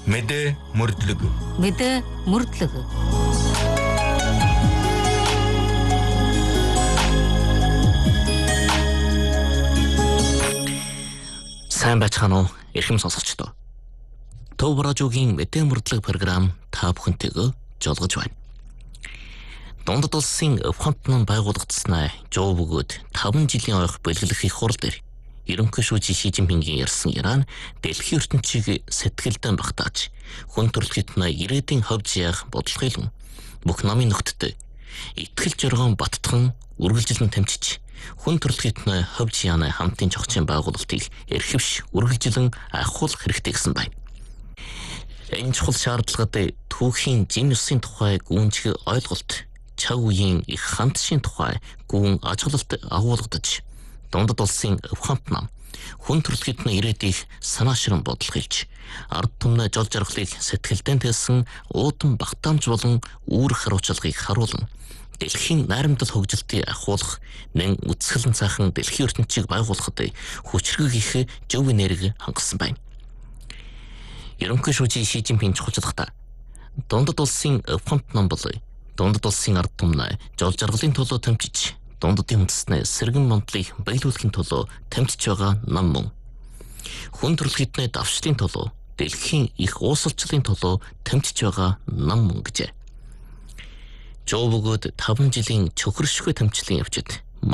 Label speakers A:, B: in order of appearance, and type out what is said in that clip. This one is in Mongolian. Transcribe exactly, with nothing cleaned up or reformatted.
A: Мэдээ мөрдлөг.
B: Мэдээ мөрдлөг.
C: Сайн байцгаана уу? Эрхэм сонсогчдоо. Төв радиогийн мэдээ мөрдлөг програм та бүхэнтэйгээ жолгож байна. Дундад улсын Афгант байгуулагдсанаа жоо бөгөөд таван жилийн ойх бэлгэлэх их хурл дээр ерөнхий шүүжи Ши Жинпингийн ярьсан Иран дэлхийн ертөнцийг сэтгэлдэн багтааж хүн төрөлхтнээ ирээдүйн ховж яах бодлогын бүх намын нөхдөд итгэл жоргон баттхан үргэлжилэн тэмцэж хүн төрөлхтнээ ховж яана хамтын жогчийн байгуулалтыг эрхэвш үргэлжилэн ахуулах хэрэгтэй гэсэн байна. Энэ чухал шаардлагад түүхийн жин ёсын тухай гүнзгий ойлголт чаг үеийн их хандшийн тухай гүн ажиглалт агуулгадж дундад улсын Афгант нам хүн төрөлхтний ирээдүйг санаашран бодлохилж ард түмнээ жол жаргалыг сэтгэлдэн тэлсэн уудам багтаамж болон үүрэг хариуцлагыг харуулan дэлхийн найрамдал хөгжилтийг ахуулах нэн үсгэлэн цаахан дэлхийн ертөнцийг байгуулахад хүчрэг их зөв энерги хангасан байна. Ерөнхий шүүжи Ши Жинпин чухалчлахдаа дундад улсын Афгант нам бол дундад улсын ард түмнээ жол жаргалын төлөө тэмцэж дундадын үндэснээ сэргэн мандлыг баялуулахын төлөө тэмцэж байгаа нам мөн. Хүн төрөлхтний давшлын төлөө дэлхийн их уусалчлалын төлөө тэмцэж байгаа нам мөн гэжээ. Жоо бөгөөд таван жилийн чөхөршгүй тэмцлийн явцад